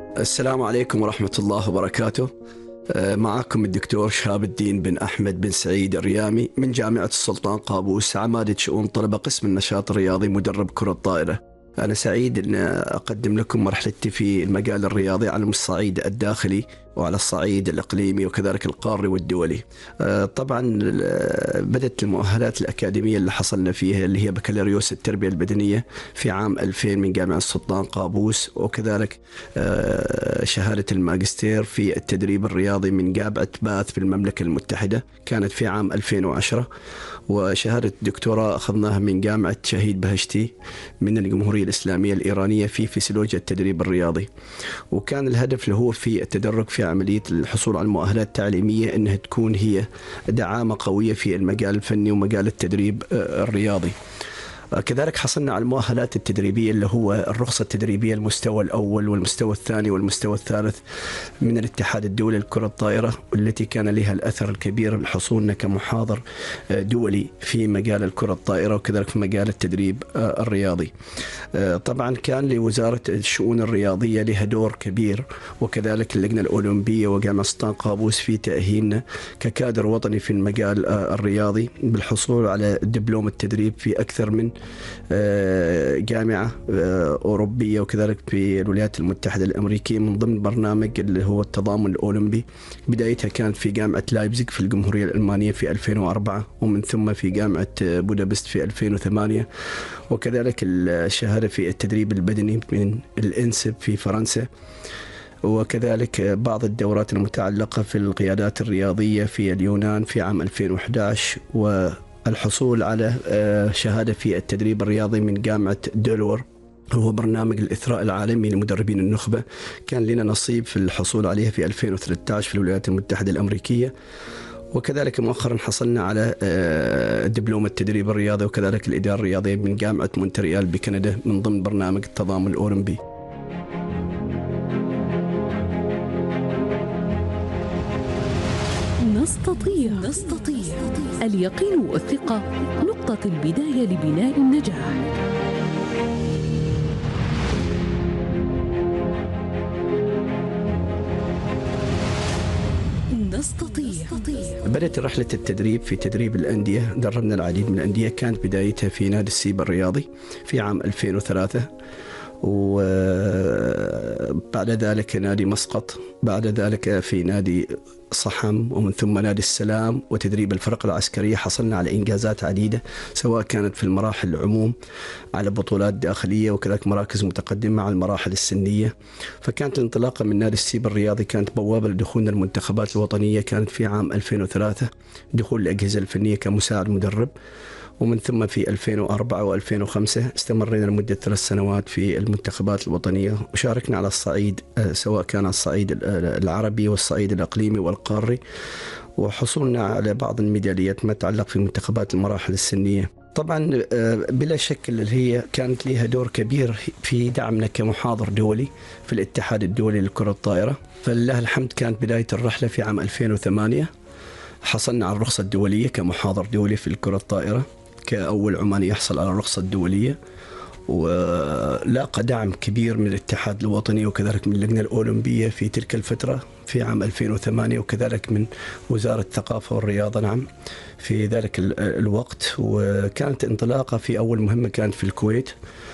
السلام عليكم ورحمة الله وبركاته. معكم الدكتور شهاب الدين بن أحمد بن سعيد الريامي من جامعة السلطان قابوس، عمادة شؤون طلبة قسم النشاط الرياضي، مدرب كرة طائرة. أنا سعيد أن أقدم لكم مرحلتي في المجال الرياضي على الصعيد الداخلي وعلى الصعيد الإقليمي وكذلك القاري والدولي. طبعا بدأت المؤهلات الأكاديمية اللي حصلنا فيها اللي هي بكالوريوس التربية البدنية في عام 2000 من جامعة السلطان قابوس، وكذلك شهادة الماجستير في التدريب الرياضي من جامعة باث في المملكة المتحدة كانت في عام 2010، وشهادة الدكتوراه أخذناها من جامعة شهيد بهشتي من الجمهورية الإسلامية الإيرانية في فيسيولوجيا التدريب الرياضي. وكان الهدف اللي هو في التدرج في عملية الحصول على المؤهلات التعليمية أنها تكون هي دعامة قوية في المجال الفني ومجال التدريب الرياضي. كذلك حصلنا على المؤهلات التدريبية اللي هو الرخصة التدريبية المستوى الأول والمستوى الثاني والمستوى الثالث من الاتحاد الدولي لكرة الطائرة، والتي كان لها الأثر الكبير لحصولنا كمحاضر دولي في مجال الكرة الطائرة وكذلك في مجال التدريب الرياضي. طبعا كان لوزارة الشؤون الرياضية لها دور كبير، وكذلك اللجنة الأولمبية وجامعة السلطان قابوس في تأهيلنا ككادر وطني في المجال الرياضي بالحصول على دبلوم التدريب في أكثر من جامعة أوروبية وكذلك في الولايات المتحدة الأمريكية من ضمن برنامج اللي هو التضامن الأولمبي. بدايتها كانت في جامعة لايبزيغ في الجمهورية الألمانية في 2004، ومن ثم في جامعة بودابست في 2008، وكذلك الشهادة في التدريب البدني من الإنسب في فرنسا، وكذلك بعض الدورات المتعلقة في القيادات الرياضية في اليونان في عام 2011، والحصول على شهادة في التدريب الرياضي من جامعة دولور هو برنامج الإثراء العالمي لمدربين النخبة. كان لنا نصيب في الحصول عليه في 2013 في الولايات المتحدة الأمريكية، وكذلك مؤخرا حصلنا على دبلوم التدريب الرياضي وكذلك الإدارة الرياضية من جامعة مونتريال بكندا من ضمن برنامج التضامن الأولمبي. نستطيع. اليقين والثقة نقطة البداية لبناء النجاح. بدأت رحلة التدريب في تدريب الأندية، دربنا العديد من الأندية. كانت بدايتها في نادي السيب الرياضي في عام 2003، وبعد ذلك نادي مسقط، بعد ذلك في نادي صحم، ومن ثم نادي السلام وتدريب الفرق العسكرية. حصلنا على إنجازات عديدة سواء كانت في المراحل العموم على بطولات داخلية وكذلك مراكز متقدمة على المراحل السنية. فكانت الانطلاقة من نادي السيب الرياضي كانت بوابة لدخولنا المنتخبات الوطنية، كانت في عام 2003 دخول الأجهزة الفنية كمساعد مدرب، ومن ثم في 2004 و2005 استمرينا لمدة 3 سنوات في المنتخبات الوطنية، وشاركنا على الصعيد سواء كان الصعيد العربي والصعيد الإقليمي والقاري، وحصولنا على بعض الميداليات ما يتعلق في منتخبات المراحل السنية. طبعا بلا شك اللي هي كانت لها دور كبير في دعمنا كمحاضر دولي في الاتحاد الدولي لكرة الطائرة. فلله الحمد كانت بداية الرحلة في عام 2008، حصلنا على الرخصة الدولية كمحاضر دولي في الكرة الطائرة كأول عماني يحصل على الرخصة الدولية، ولاقى دعم كبير من الاتحاد الوطني وكذلك من اللجنة الأولمبية في تلك الفترة في عام 2008، وكذلك من وزارة الثقافة والرياضة نعم في ذلك الوقت. وكانت انطلاقة في أول مهمة كانت في الكويت،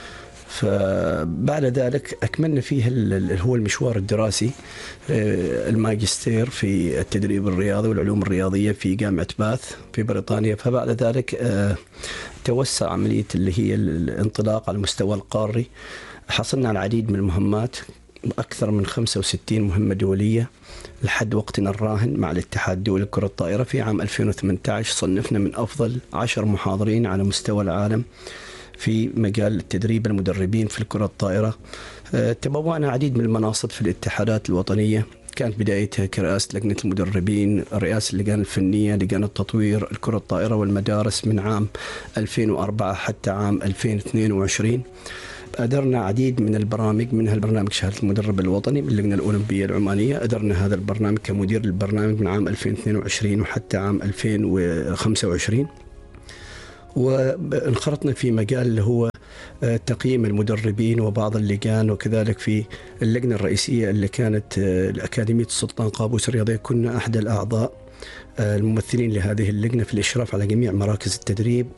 فبعد ذلك أكملنا فيه هو المشوار الدراسي الماجستير في التدريب الرياضي والعلوم الرياضية في جامعة باث في بريطانيا. فبعد ذلك توسع عملية اللي هي الانطلاق على المستوى القاري. حصلنا على العديد من المهمات، أكثر من 65 مهمة دولية لحد وقتنا الراهن مع الاتحاد الدولي لكرة الطائرة. في عام 2018 صنفنا من أفضل 10 محاضرين على مستوى العالم في مجال التدريب المدربين في الكرة الطائرة. تبوأنا عديد من المناصب في الاتحادات الوطنية، كانت بدايتها كرئاسة لجنة المدربين، رئاسة اللجان الفنية، لجان التطوير الكرة الطائرة والمدارس من عام 2004 حتى عام 2022. أدرنا عديد من البرامج، منها البرنامج شهادة المدرب الوطني من اللجنة الأولمبية العمانية. أدرنا هذا البرنامج كمدير للبرنامج من عام 2022 وحتى عام 2025. وانخرطنا في مجال اللي هو تقييم المدربين وبعض اللجان، وكذلك في اللجنة الرئيسية اللي كانت الأكاديمية السلطان قابوس الرياضية كنا أحد الأعضاء الممثلين لهذه اللجنة في الإشراف على جميع مراكز التدريب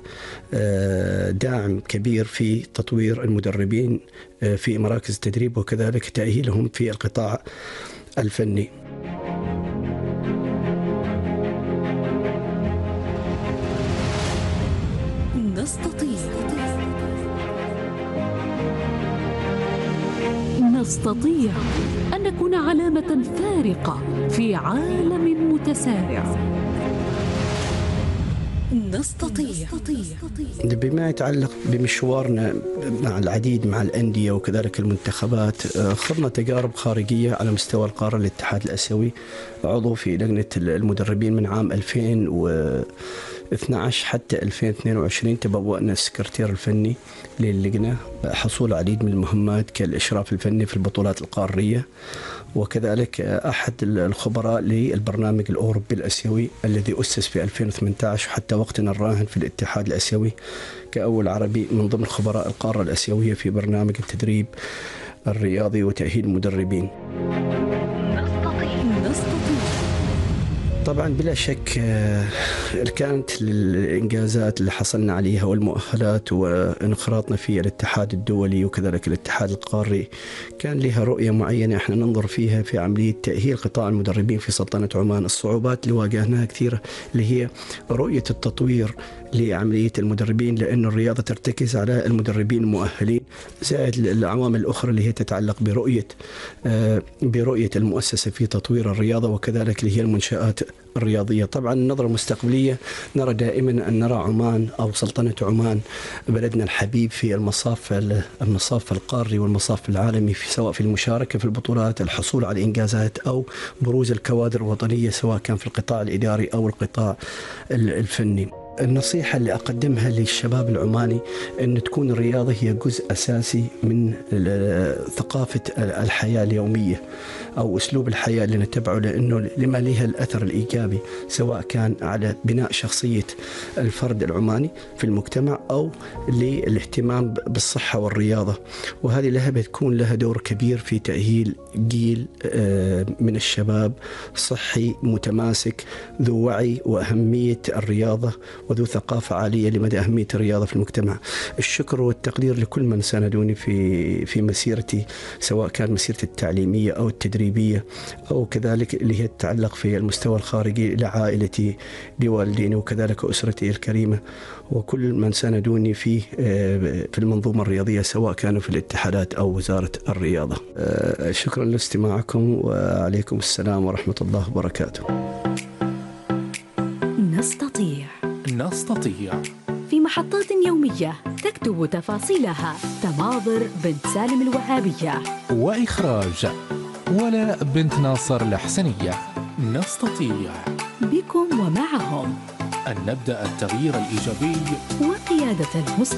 ودعم كبير في تطوير المدربين في مراكز التدريب وكذلك تأهيلهم في القطاع الفني. نستطيع أن نكون علامة فارقة في عالم متسارع. نستطيع. بما يتعلق بمشوارنا مع العديد مع الأندية وكذلك المنتخبات، خضنا تجارب خارجية على مستوى القارة. الاتحاد الآسيوي عضو في لجنة المدربين من عام 2012 حتى 2022، تبوأنا السكرتير الفني للجنة، حصول العديد من المهمات كالإشراف الفني في البطولات القارية، وكذلك أحد الخبراء للبرنامج الأوروبي الآسيوي الذي أسس في 2018 حتى وقتنا الراهن في الاتحاد الآسيوي كأول عربي من ضمن خبراء القارة الآسيوية في برنامج التدريب الرياضي وتأهيل المدربين. طبعا بلا شك كانت الإنجازات اللي حصلنا عليها والمؤهلات وانخراطنا في الاتحاد الدولي وكذلك الاتحاد القاري كان لها رؤية معينة احنا ننظر فيها في عملية تأهيل قطاع المدربين في سلطنة عمان. الصعوبات اللي واجهناها كثيرة اللي هي رؤية التطوير لعملية المدربين، لأن الرياضة ترتكز على المدربين المؤهلين، زائد العوامل الأخرى اللي هي تتعلق برؤية المؤسسة في تطوير الرياضة وكذلك اللي هي المنشآت الرياضية. طبعا النظرة المستقبلية نرى دائما أن نرى عمان أو سلطنة عمان بلدنا الحبيب في المصاف القاري والمصاف العالمي، سواء في المشاركة في البطولات، الحصول على إنجازات أو بروز الكوادر الوطنية سواء كان في القطاع الإداري أو القطاع الفني. النصيحة اللي أقدمها للشباب العماني أن تكون الرياضة هي جزء أساسي من ثقافة الحياة اليومية أو أسلوب الحياة اللي نتبعه، لأنه لما لها الأثر الإيجابي سواء كان على بناء شخصية الفرد العماني في المجتمع أو للاهتمام بالصحة والرياضة، وهذه لها بتكون لها دور كبير في تأهيل جيل من الشباب صحي متماسك ذو وعي وأهمية الرياضة وذو ثقافة عالية لمدى أهمية الرياضة في المجتمع. الشكر والتقدير لكل من ساندوني في مسيرتي، سواء كان مسيرتي التعليمية أو التدريبية أو كذلك اللي هي تتعلق في المستوى الخارجي لعائلتي لوالديني وكذلك أسرتي الكريمة، وكل من ساندوني في المنظومة الرياضية سواء كانوا في الاتحادات أو وزارة الرياضة. شكرا لاستماعكم وعليكم السلام ورحمة الله وبركاته. نستطيع في محطات يومية تكتب تفاصيلها تماضر بنت سالم الوهابية، وإخراج ولاء بنت ناصر الحسنية. نستطيع بكم ومعهم أن نبدأ التغيير الإيجابي وقيادة المستقبل.